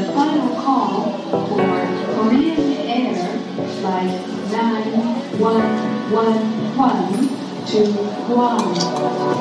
the final call for Korean Air Flight 9111 to Guam.